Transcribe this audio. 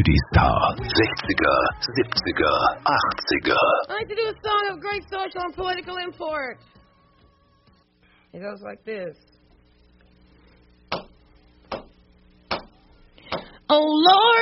Comedy Star. 60er, 70er, 80er. I'd like to do a song of great social and political import. It goes like this. Oh, Lord.